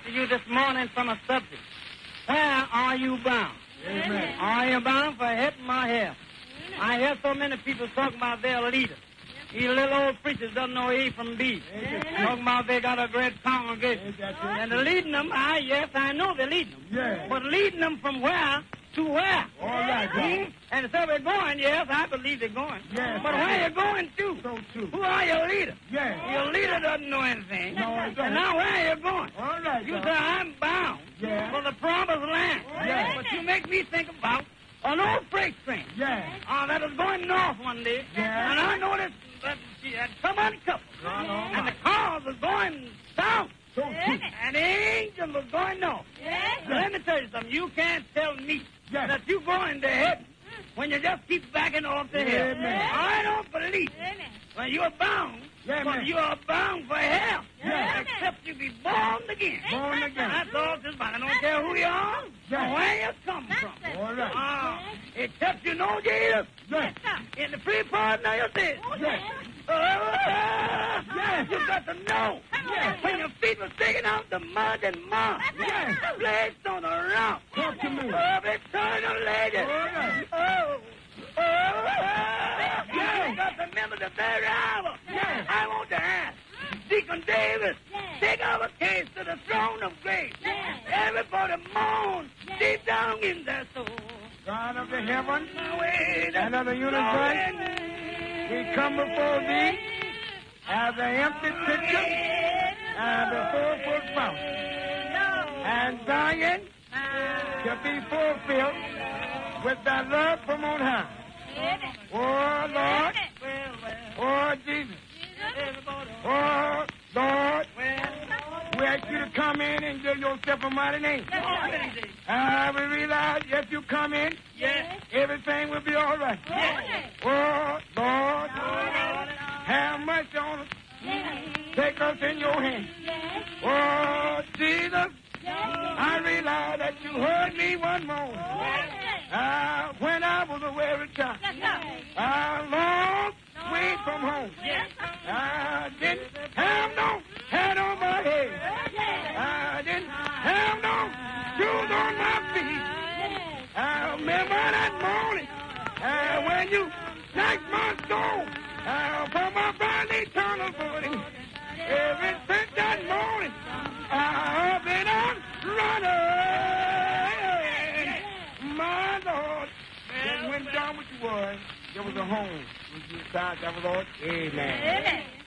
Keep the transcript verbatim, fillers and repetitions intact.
to you this morning from a subject. Where are you bound? Amen. Are you bound for heaven or hell? I hear so many people talking about their leader. These little old preachers don't know A from B. Talking about they got a great congregation. And they're leading them, ah, yes, I know they're leading them. Yeah. But leading them from where to where? All right, Hmm? And so they're going, yes, I believe they're going. Yes. But where are you going to? So true. Who are your leader? Yeah. Your leader doesn't know anything. No, I don't. And now where are you going? All right, You God. say, I'm bound Yeah. for the promised land. Yeah. But you make me think about an old freight train. Yeah. Uh, that was going north one day. Yeah. And I noticed that she had come uncoupled. Right on. And the cars was going south. So true. And the angel was going north. Now, let me tell you something. You can't tell me Yes. that you're going to heaven when you just keep backing off to hell. Amen. I don't believe when you're bound, Yeah, but man. you are bound for hell. Yeah. Except you be born again. Born again. That's all this about. I don't care who you are Yeah. or where you come from. All right. Ah, except you know Jesus Yes. in the free pardon of your sins. Yes. Ah, Yes. You got to know Yes. when your feet were sticking out the mud and mud. Yes. Placed on a rock. Talk to me. Of eternal lady. All right. Oh. Oh. Yes. You got to remember the very hour. Yes. I want to ask Deacon Davis, take our case to the throne of grace. Everybody moan deep down in their soul. God of the heaven Away and of the universe, we come before thee as an empty pitcher and a four-foot fountain. And Zion shall be fulfilled with thy love from on high. Oh, Lord. Oh, Jesus. Oh, Lord. We ask you to come in and give yourself a mighty name. Uh, we realize if you come in, Yes. everything will be all right. Oh, Lord. Have mercy on us. Take us in your hand. Oh, Jesus. I realize that you heard me one morning. Uh, when I was a weary child. Uh, long way from home. I didn't have no hat on my head. I didn't have no shoes on my feet. I remember that morning uh, when you snatched my soul uh, from my blind eternal footing. Ever since that morning, I've been on running. My Lord, then went down with you was. There was a home. With you, God, that was Lord. Amen.